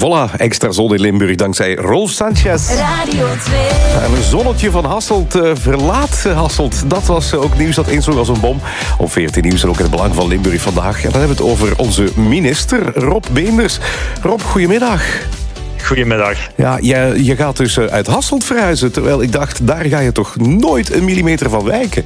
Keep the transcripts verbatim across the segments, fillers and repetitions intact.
Voilà, extra zon in Limburg dankzij Rolf Sanchez. Radio twee. En een zonnetje van Hasselt uh, verlaat Hasselt. Dat was ook nieuws dat insloeg als een bom. Op veertien nieuws en ook in het belang van Limburg vandaag. En dan hebben we het over onze minister, Rob Beenders. Rob, goedemiddag. Goedemiddag. Ja, je, je gaat dus uit Hasselt verhuizen. Terwijl ik dacht, daar ga je toch nooit een millimeter van wijken.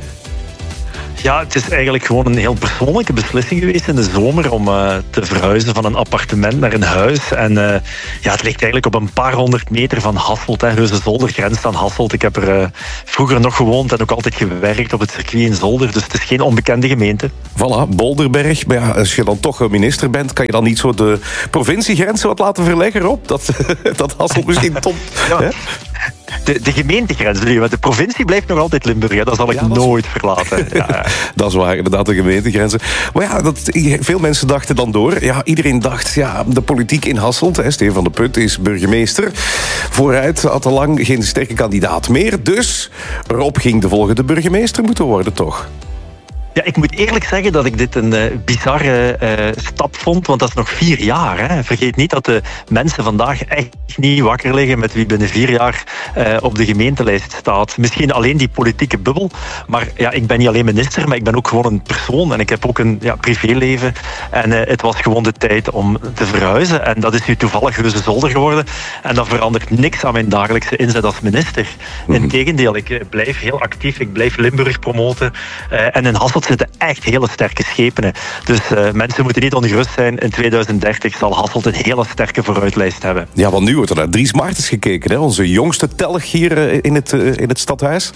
Ja, het is eigenlijk gewoon een heel persoonlijke beslissing geweest in de zomer om uh, te verhuizen van een appartement naar een huis. En uh, ja, het ligt eigenlijk op een paar honderd meter van Hasselt. Heusden-Zolder grenst aan Hasselt. Ik heb er uh, vroeger nog gewoond en ook altijd gewerkt op het circuit in Zolder. Dus het is geen onbekende gemeente. Voilà, Bolderberg. Maar ja, als je dan toch minister bent, kan je dan niet zo de provinciegrenzen wat laten verleggen, Rob? Dat, dat Hasselt misschien top... Ja. Hè? De, de gemeentegrens, de provincie blijft nog altijd Limburg. Hè. Dat zal ik ja, dat nooit is... verlaten. Ja. Dat is waar, inderdaad, de gemeentegrenzen. Maar ja, dat, veel mensen dachten dan door. Ja, iedereen dacht, ja, de politiek in Hasselt. Hè, Steven van de Putten is burgemeester. Vooruit had al lang geen sterke kandidaat meer. Dus Rob ging de volgende burgemeester moeten worden, toch? Ja, ik moet eerlijk zeggen dat ik dit een uh, bizarre uh, stap vond, want dat is nog vier jaar. Hè. Vergeet niet dat de mensen vandaag echt niet wakker liggen met wie binnen vier jaar uh, op de gemeentelijst staat. Misschien alleen die politieke bubbel, maar ja, ik ben niet alleen minister, maar ik ben ook gewoon een persoon en ik heb ook een ja, privéleven. En uh, het was gewoon de tijd om te verhuizen en dat is nu toevallig Heusden-Zolder geworden en dat verandert niks aan mijn dagelijkse inzet als minister. Mm-hmm. Integendeel, ik uh, blijf heel actief, ik blijf Limburg promoten uh, en in Hasselt zitten echt hele sterke schepenen. Dus uh, mensen moeten niet ongerust zijn. In tweeduizend dertig zal Hasselt een hele sterke vooruitlijst hebben. Ja, want nu wordt er naar Dries Maartens gekeken, hè? Onze jongste telg hier uh, in, het, uh, in het stadhuis.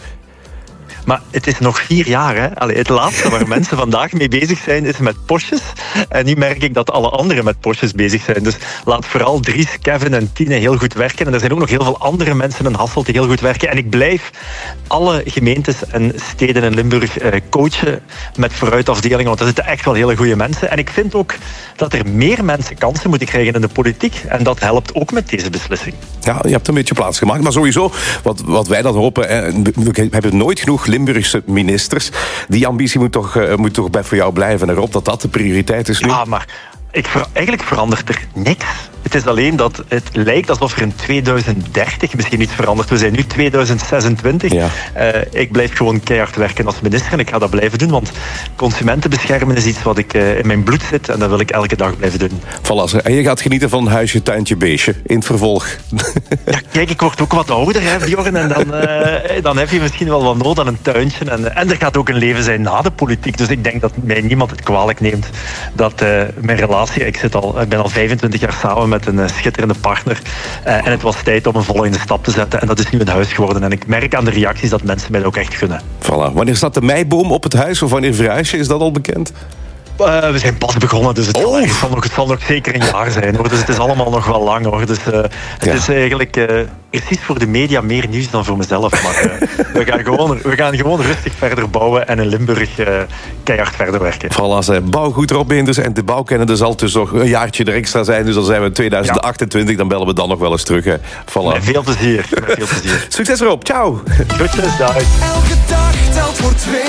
Maar het is nog vier jaar. Hè? Allee, het laatste waar mensen vandaag mee bezig zijn is met postjes. En nu merk ik dat alle anderen met postjes bezig zijn. Dus laat vooral Dries, Kevin en Tine heel goed werken. En er zijn ook nog heel veel andere mensen in Hasselt die heel goed werken. En ik blijf alle gemeentes en steden in Limburg eh, coachen met vooruitafdelingen. Want er zitten echt wel hele goede mensen. En ik vind ook dat er meer mensen kansen moeten krijgen in de politiek. En dat helpt ook met deze beslissing. Ja, je hebt een beetje plaats gemaakt. Maar sowieso, wat, wat wij dan hopen... Hè, we hebben nooit genoeg Limburgse ministers. Die ambitie moet toch, uh, moet toch bij voor jou blijven, erop dat dat de prioriteit is nu? Ja, maar ik ver, eigenlijk verandert er niks. Het is alleen dat het lijkt alsof er in tweeduizend dertig misschien iets verandert. We zijn nu tweeduizend zesentwintig. Ja. Uh, ik blijf gewoon keihard werken als minister en ik ga dat blijven doen, want consumenten beschermen is iets wat ik uh, in mijn bloed zit en dat wil ik elke dag blijven doen. Voilà, en je gaat genieten van huisje, tuintje, beestje in het vervolg. Ja, kijk, ik word ook wat ouder, hè, Bjorn, en dan, uh, dan heb je misschien wel wat nood aan een tuintje. En, en er gaat ook een leven zijn na de politiek, dus ik denk dat mij niemand het kwalijk neemt dat uh, mijn relatie, ik, zit al, ik ben al vijfentwintig jaar samen met een uh, schitterende partner. Uh, en het was tijd om een volgende stap te zetten. En dat is nu een huis geworden. En ik merk aan de reacties dat mensen mij dat ook echt gunnen. Voilà. Wanneer staat de meiboom op het huis? Of wanneer verhuis je? Is dat al bekend? Uh, we zijn pas begonnen, dus het, oh. zal, het, zal nog, het zal nog zeker een jaar zijn, hoor. Dus het is allemaal nog wel lang, hoor. Dus uh, het ja. is eigenlijk uh, precies voor de media meer nieuws dan voor mezelf. Maar uh, we, gaan gewoon, we gaan gewoon rustig verder bouwen en in Limburg uh, keihard verder werken. Voilà, bouw goed erop in dus. En de bouwkennende zal dus nog een jaartje er extra zijn. Dus dan zijn we in tweeduizend achtentwintig, ja. Dan bellen we dan nog wel eens terug. Hè. Voilà. Met veel plezier. Met veel plezier. Succes erop, ciao. Groetjes, dag. Elke dag telt voor twee.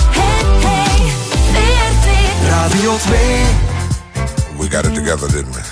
Radio twee. We got it together, didn't we?